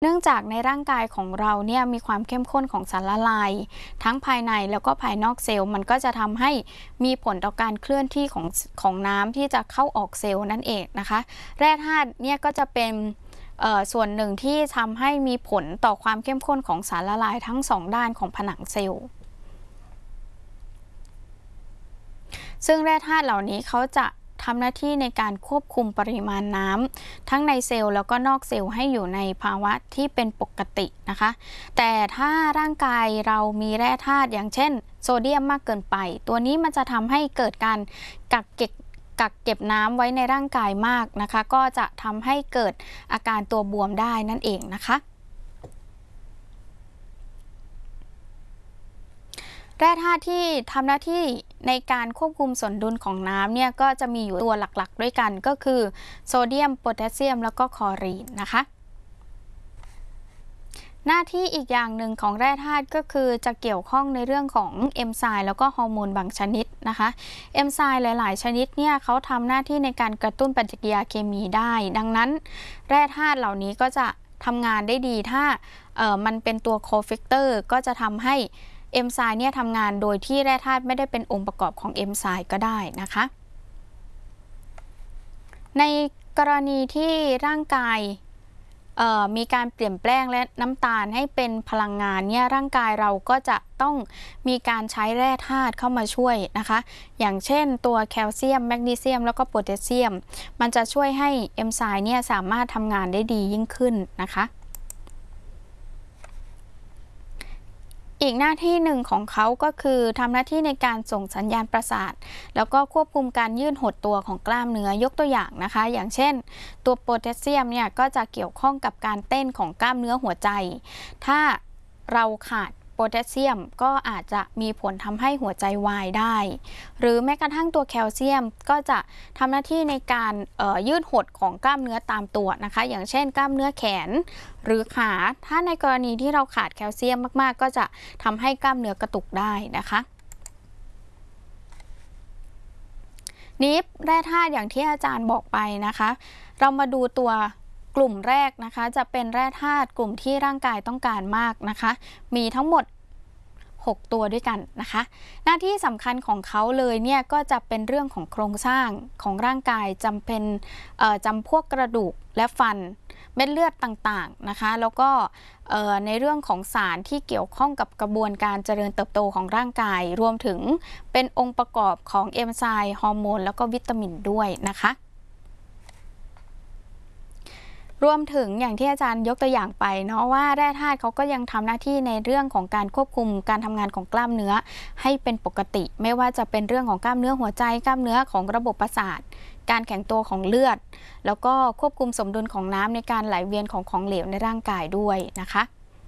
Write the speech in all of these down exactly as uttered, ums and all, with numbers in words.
เนื่องจากในร่างกายของเราเนี่ยมีความเข้มข้นของสารละลายทั้งภายในแล้วก็ภายนอกเซลล์มันก็จะทำให้มีผลต่อการเคลื่อนที่ของของน้ำที่จะเข้าออกเซลล์นั่นเองนะคะแร่ธาตุเนี่ยก็จะเป็นส่วนหนึ่งที่ทำให้มีผลต่อความเข้มข้นของสารละลายทั้งสองด้านของผนังเซลล์ซึ่งแร่ธาตุเหล่านี้เขาจะทำหน้าที่ในการควบคุมปริมาณน้ำทั้งในเซลล์แล้วก็นอกเซลล์ให้อยู่ในภาวะที่เป็นปกตินะคะแต่ถ้าร่างกายเรามีแร่ธาตุอย่างเช่นโซเดียมมากเกินไปตัวนี้มันจะทำให้เกิดการกักเก็บกักเก็บน้ำไว้ในร่างกายมากนะคะก็จะทำให้เกิดอาการตัวบวมได้นั่นเองนะคะแร่ธาตุที่ทำหน้าที่ในการควบคุมสมดุลของน้ำเนี่ยก็จะมีอยู่ตัวหลักๆด้วยกันก็คือโซเดียมโพแทสเซียมแล้วก็คลอรีนนะคะหน้าที่อีกอย่างหนึ่งของแร่ธาตุก็คือจะเกี่ยวข้องในเรื่องของเอนไซม์แล้วก็ฮอร์โมนบางชนิดนะคะเอนไซม์หลายๆชนิดเนี่ยเขาทำหน้าที่ในการกระตุ้นปฏิกิริยาเคมีได้ดังนั้นแร่ธาตุเหล่านี้ก็จะทำงานได้ดีถ้าเอ่อมันเป็นตัวโคเฟกเตอร์ก็จะทำให้เอนไซม์เนี่ยทำงานโดยที่แร่ธาตุไม่ได้เป็นองค์ประกอบของเอนไซม์ก็ได้นะคะในกรณีที่ร่างกายมีการเปลี่ยนแปลงและน้ำตาลให้เป็นพลังงานเนี่ยร่างกายเราก็จะต้องมีการใช้แร่ธาตุเข้ามาช่วยนะคะอย่างเช่นตัวแคลเซียมแมกนีเซียมแล้วก็โพแทสเซียมมันจะช่วยให้เอนไซม์เนี่ยสามารถทำงานได้ดียิ่งขึ้นนะคะอีกหน้าที่หนึ่งของเขาก็คือทำหน้าที่ในการส่งสัญญาณประสาทแล้วก็ควบคุมการยืดหดตัวของกล้ามเนื้อยกตัวอย่างนะคะอย่างเช่นตัวโพแทสเซียมเนี่ยก็จะเกี่ยวข้องกับการเต้นของกล้ามเนื้อหัวใจถ้าเราขาดโพแทสเซียมก็อาจจะมีผลทำให้หัวใจวายได้หรือแม้กระทั่งตัวแคลเซียมก็จะทำหน้าที่ในการยืดหดของกล้ามเนื้อตามตัวนะคะอย่างเช่นกล้ามเนื้อแขนหรือขาถ้าในกรณีที่เราขาดแคลเซียมมากๆก็จะทำให้กล้ามเนื้อกระตุกได้นะคะนี้แร่ธาตุอย่างที่อาจารย์บอกไปนะคะเรามาดูตัวกลุ่มแรกนะคะจะเป็นแร่ธาตุกลุ่มที่ร่างกายต้องการมากนะคะมีทั้งหมดหกตัวด้วยกันนะคะหน้าที่สำคัญของเขาเลยเนี่ยก็จะเป็นเรื่องของโครงสร้างของร่างกายจำเป็นจำพวกกระดูกและฟันเม็ดเลือดต่างๆนะคะแล้วก็ในเรื่องของสารที่เกี่ยวข้องกับกระบวนการเจริญเติบโตของร่างกายรวมถึงเป็นองค์ประกอบของเอนไซม์ฮอร์โมนแล้วก็วิตามินด้วยนะคะรวมถึงอย่างที่อาจารย์ยกตัวอย่างไปเนาะว่าแร่ธาตุเขาก็ยังทำหน้าที่ในเรื่องของการควบคุมการทำงานของกล้ามเนื้อให้เป็นปกติไม่ว่าจะเป็นเรื่องของกล้ามเนื้อหัวใจกล้ามเนื้อของระบบประสาทการแข็งตัวของเลือดแล้วก็ควบคุมสมดุลของน้ำในการไหลเวียนของของเหลวในร่างกายด้วยนะคะ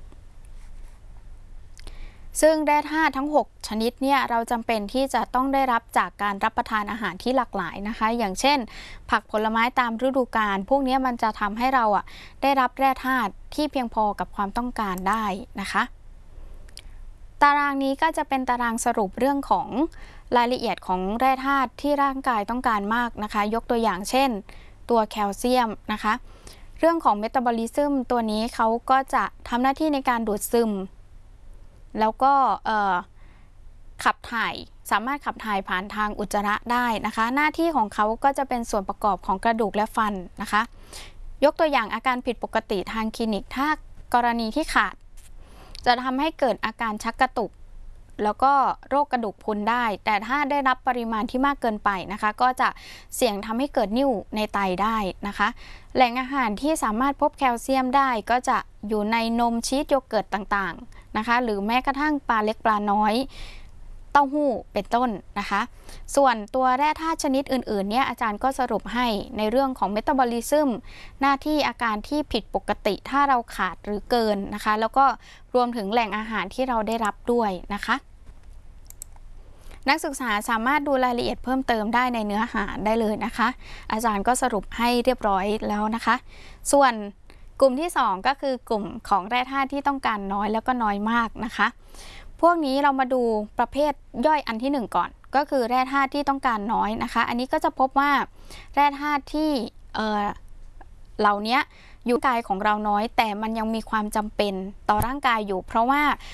ซึ่งแร่ธาตุทั้งหกชนิดเนี่ยเราจำเป็นที่จะต้องได้รับจากการรับประทานอาหารที่หลากหลายนะคะอย่างเช่นผักผลไม้ตามฤดูกาลพวกนี้มันจะทำให้เราอ่ะได้รับแร่ธาตุที่เพียงพอกับความต้องการได้นะคะตารางนี้ก็จะเป็นตารางสรุปเรื่องของรายละเอียดของแร่ธาตุที่ร่างกายต้องการมากนะคะยกตัวอย่างเช่นตัวแคลเซียมนะคะเรื่องของเมตาบอลิซึมตัวนี้เขาก็จะทำหน้าที่ในการดูดซึมแล้วก็ขับถ่ายสามารถขับถ่ายผ่านทางอุจจาระได้นะคะหน้าที่ของเขาก็จะเป็นส่วนประกอบของกระดูกและฟันนะคะยกตัวอย่างอาการผิดปกติทางคลินิกถ้ากรณีที่ขาดจะทำให้เกิดอาการชักกระตุกแล้วก็โรคกระดูกพรุนได้แต่ถ้าได้รับปริมาณที่มากเกินไปนะคะก็จะเสี่ยงทำให้เกิดนิ่วในไตได้นะคะแหล่งอาหารที่สามารถพบแคลเซียมได้ก็จะอยู่ในนมชีสโยเกิร์ตต่างๆนะคะหรือแม้กระทั่งปลาเล็กปลาน้อยเต้าหู้เป็นต้นนะคะส่วนตัวแร่ธาตุชนิดอื่นๆเนี่ยอาจารย์ก็สรุปให้ในเรื่องของเมตาบอลิซึมหน้าที่อาการที่ผิดปกติถ้าเราขาดหรือเกินนะคะแล้วก็รวมถึงแหล่งอาหารที่เราได้รับด้วยนะคะนักศึกษาสามารถดูรายละเอียดเพิ่มเติมได้ในเนื้อหาได้เลยนะคะอาจารย์ก็สรุปให้เรียบร้อยแล้วนะคะส่วนกลุ่มที่สองก็คือกลุ่มของแร่ธาตุที่ต้องการน้อยแล้วก็น้อยมากนะคะพวกนี้เรามาดูประเภทย่อยอันที่หนึ่งก่อนก็คือแร่ธาตุที่ต้องการน้อยนะคะอันนี้ก็จะพบว่าแร่ธาตุที่เอ่อเหล่านี้อยู่กายของเราน้อยแต่มันยังมีความจำเป็นต่อร่างกายอยู่เพราะว่า